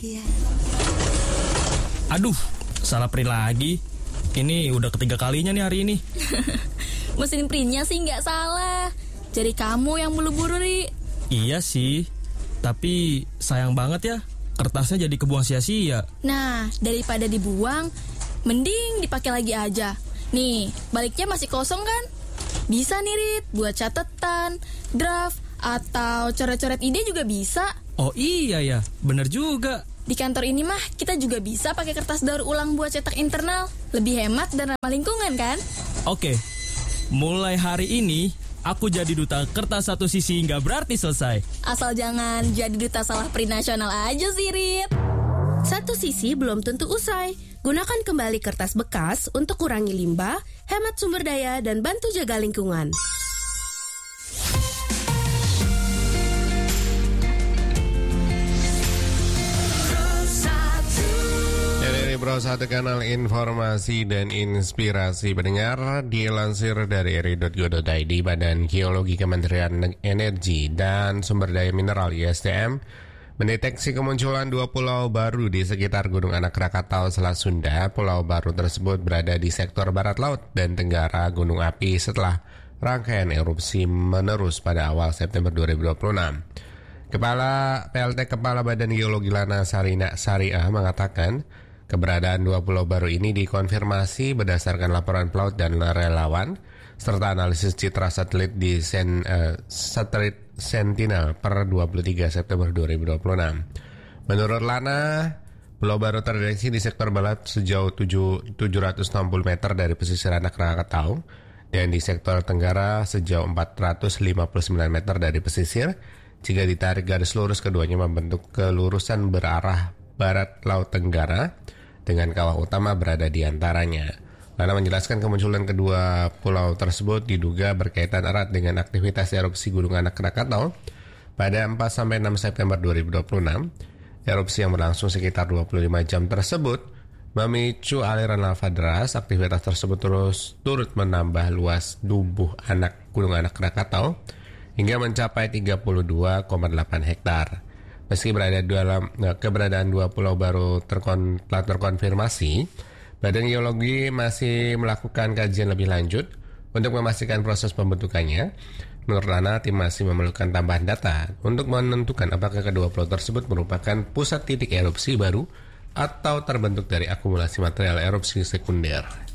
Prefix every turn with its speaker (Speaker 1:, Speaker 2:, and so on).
Speaker 1: Iya.
Speaker 2: Aduh, salah print lagi. Ini udah ketiga kalinya nih hari ini.
Speaker 1: Mesin printnya sih nggak salah. Jadi kamu yang buru-buru, Ri.
Speaker 2: Iya sih, tapi sayang banget ya, kertasnya jadi kebuang sia-sia.
Speaker 1: Nah, daripada dibuang, mending dipakai lagi aja. Nih, baliknya masih kosong kan? Bisa nih, Rit, buat catatan, draft, atau coret-coret ide juga bisa.
Speaker 2: Oh iya ya, bener juga.
Speaker 1: Di kantor ini mah kita juga bisa pakai kertas daur ulang buat cetak internal. Lebih hemat dan ramah lingkungan kan?
Speaker 2: Oke, mulai hari ini aku jadi duta kertas satu sisi nggak berarti selesai.
Speaker 1: Asal jangan jadi duta salah print nasional aja sih, Rit.
Speaker 3: Satu sisi belum tentu usai. Gunakan kembali kertas bekas untuk kurangi limbah, hemat sumber daya, dan bantu jaga lingkungan.
Speaker 4: Dari Pro 1 Kanal Informasi dan Inspirasi pendengar, dilansir dari eri.go.id, Badan Geologi Kementerian Energi dan Sumber Daya Mineral ISDM mendeteksi kemunculan 2 pulau baru di sekitar Gunung Anak Krakatau, Selat Sunda. Pulau baru tersebut berada di sektor barat laut dan tenggara Gunung Api setelah rangkaian erupsi menerus pada awal September 2026. PLT Kepala Badan Geologi Lana Sarina Sariah mengatakan keberadaan 2 pulau baru ini dikonfirmasi berdasarkan laporan pelaut dan relawan serta analisis citra satelit di satelit Sentinel per 23 September 2026. Menurut Lana, pulau baru terdeteksi di sektor barat sejauh 760 meter dari pesisir Anak Krakatau dan di sektor tenggara sejauh 459 meter dari pesisir. Jika ditarik garis lurus, keduanya membentuk kelurusan berarah barat laut tenggara dengan kawah utama berada di antaranya. Lana menjelaskan kemunculan kedua pulau tersebut diduga berkaitan erat dengan aktivitas erupsi Gunung Anak Krakatau pada 4-6 September 2026. Erupsi yang berlangsung sekitar 25 jam tersebut memicu aliran lava deras. Aktivitas tersebut turut menambah luas tubuh Gunung Anak Krakatau hingga mencapai 32,8 hektar. Meski keberadaan 2 pulau baru telah terkonfirmasi, Badan Geologi masih melakukan kajian lebih lanjut untuk memastikan proses pembentukannya. Menurut Lana, tim masih memerlukan tambahan data untuk menentukan apakah kedua pulau tersebut merupakan pusat titik erupsi baru atau terbentuk dari akumulasi material erupsi sekunder.